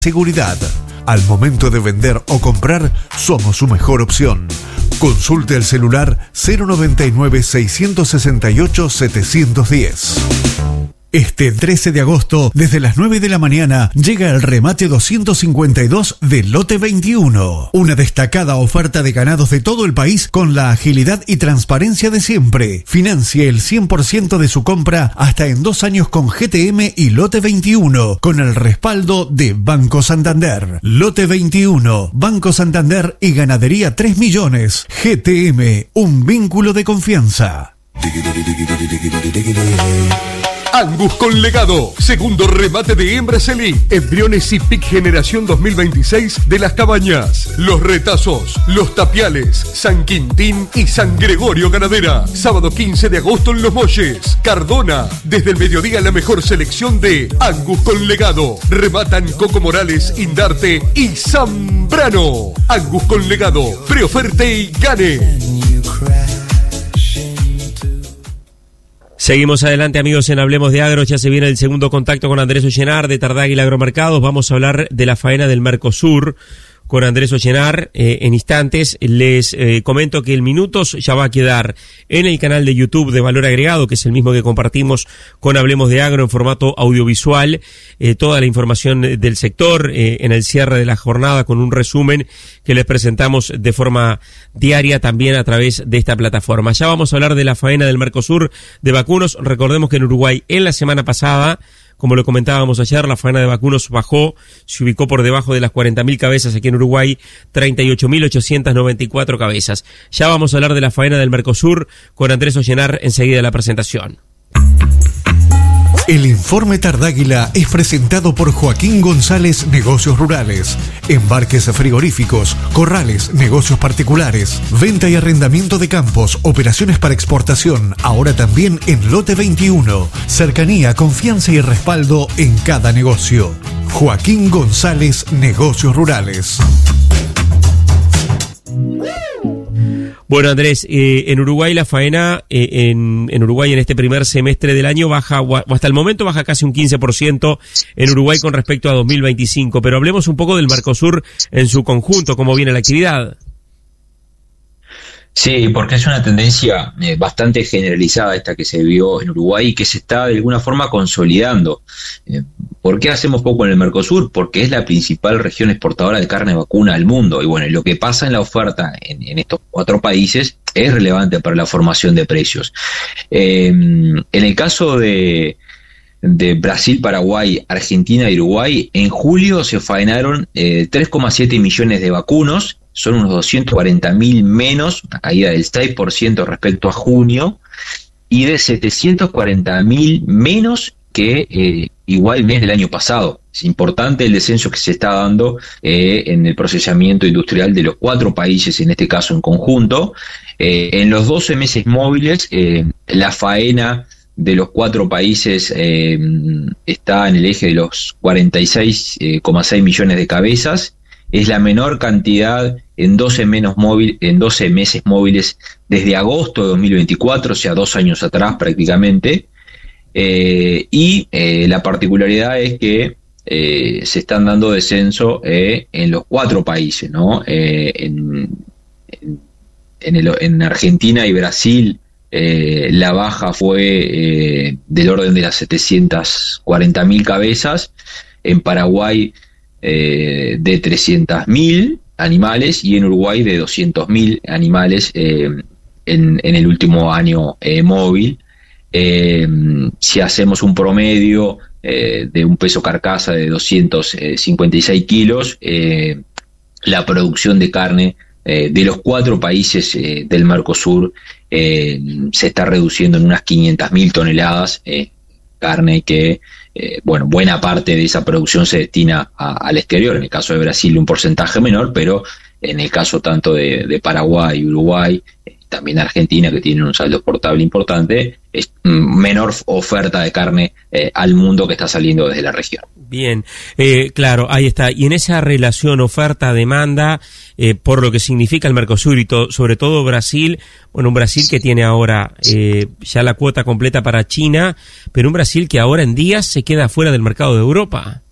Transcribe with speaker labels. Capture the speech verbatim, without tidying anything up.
Speaker 1: Seguridad. Al momento de vender o comprar, somos su mejor opción. Consulte el celular cero noventa y nueve, seiscientos sesenta y ocho, setecientos diez. Este trece de agosto, desde las nueve de la mañana, llega el remate doscientos cincuenta y dos de Lote veintiuno. Una destacada oferta de ganados de todo el país con la agilidad y transparencia de siempre. Financie el cien por ciento de su compra hasta en dos años con G T M y Lote veintiuno, con el respaldo de Banco Santander. Lote veintiuno, Banco Santander y Ganadería tres millones. G T M, un vínculo de confianza.
Speaker 2: Angus con legado, segundo remate de hembras elite, embriones y pic generación dos mil veintiséis de Las Cabañas, Los Retazos, Los Tapiales, San Quintín y San Gregorio Ganadera. Sábado quince de agosto en Los Molles, Cardona. Desde el mediodía la mejor selección de Angus con legado. Rematan Coco Morales, Indarte y Zambrano. Angus con legado, preoferte y gane.
Speaker 3: Seguimos adelante, amigos, en Hablemos de Agro. Ya se viene el segundo contacto con Andrés Ollenar de Tardáguila Agromercados. Vamos a hablar de la faena del Mercosur con Andrés Ollenar eh, en instantes. Les eh, comento que el Minutos ya va a quedar en el canal de YouTube de Valor Agregado, que es el mismo que compartimos con Hablemos de Agro en formato audiovisual. Eh, toda la información del sector eh, en el cierre de la jornada con un resumen que les presentamos de forma diaria también a través de esta plataforma. Ya vamos a hablar de la faena del Mercosur de vacunos. Recordemos que en Uruguay en la semana pasada, como lo comentábamos ayer, la faena de vacunos bajó, se ubicó por debajo de las cuarenta mil cabezas aquí en Uruguay, treinta y ocho mil ochocientas noventa y cuatro cabezas. Ya vamos a hablar de la faena del Mercosur con Andrés Ollenar enseguida de la presentación.
Speaker 1: El informe Tardáguila es presentado por Joaquín González, Negocios Rurales. Embarques frigoríficos, corrales, negocios particulares, venta y arrendamiento de campos, operaciones para exportación, ahora también en Lote veintiuno. Cercanía, confianza y respaldo en cada negocio. Joaquín González, Negocios Rurales.
Speaker 3: Bueno, Andrés, eh, en Uruguay la faena, eh, en, en Uruguay en este primer semestre del año baja, o hasta el momento baja casi un quince por ciento en Uruguay con respecto a dos mil veinticinco, pero hablemos un poco del Mercosur en su conjunto, cómo viene la actividad.
Speaker 4: Sí, porque es una tendencia eh, bastante generalizada esta que se vio en Uruguay y que se está de alguna forma consolidando. Eh, ¿Por qué hacemos poco en el Mercosur? Porque es la principal región exportadora de carne vacuna del mundo. Y bueno, lo que pasa en la oferta en, en estos cuatro países es relevante para la formación de precios. Eh, en el caso de... de Brasil, Paraguay, Argentina y Uruguay, en julio se faenaron eh, tres coma siete millones de vacunos, son unos doscientos cuarenta mil menos, una caída del seis por ciento respecto a junio, y de setecientos cuarenta mil menos que eh, igual mes del año pasado. Es importante el descenso que se está dando eh, en el procesamiento industrial de los cuatro países, en este caso en conjunto. Eh, en los doce meses móviles, eh, la faena de los cuatro países eh, está en el eje de los cuarenta y seis coma seis millones de cabezas. Es la menor cantidad en doce, menos móvil, en doce meses móviles desde agosto de dos mil veinticuatro, o sea, dos años atrás prácticamente. Eh, y eh, la particularidad es que eh, se están dando descenso eh, en los cuatro países, ¿no? Eh, en, en, en, el, en Argentina y Brasil, Eh, la baja fue eh, del orden de las setecientas cuarenta mil cabezas, en Paraguay eh, de trescientos mil animales y en Uruguay de doscientos mil animales eh, en, en el último año eh, móvil. Eh, si hacemos un promedio eh, de un peso carcasa de doscientos cincuenta y seis kilos, eh, la producción de carne eh, de los cuatro países eh, del Mercosur Eh, se está reduciendo en unas quinientas mil toneladas, eh, carne que, eh, bueno, buena parte de esa producción se destina a, al exterior. En el caso de Brasil un porcentaje menor, pero en el caso tanto de, de Paraguay, Uruguay, eh, también Argentina, que tienen un saldo exportable importante, es menor oferta de carne eh, al mundo que está saliendo desde la región.
Speaker 3: Bien, eh, claro, ahí está. Y en esa relación oferta-demanda, eh, por lo que significa el Mercosur y to- sobre todo Brasil, bueno, un Brasil que tiene ahora eh, ya la cuota completa para China, pero un Brasil que ahora en días se queda fuera del mercado de Europa.